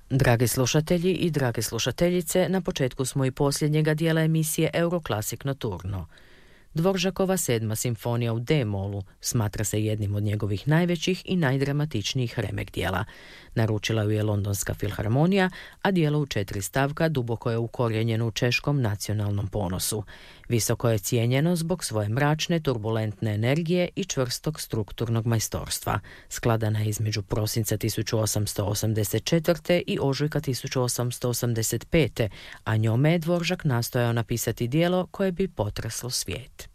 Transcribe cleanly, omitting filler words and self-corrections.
Dragi slušatelji i drage slušateljice, na početku smo i posljednjega dijela emisije Euroclassic Nocturno. Dvoržakova 7. simfonija u D-molu smatra se jednim od njegovih najvećih i najdramatičnijih remek dijela. Naručila ju je Londonska filharmonija, a dijelo u 4 stavka duboko je ukorijenjeno u češkom nacionalnom ponosu. Visoko je cijenjeno zbog svoje mračne, turbulentne energije i čvrstog strukturnog majstorstva. Skladana je između prosinca 1884. i ožujka 1885. a njome je Dvoržak nastojao napisati dijelo koje bi potreslo svijet.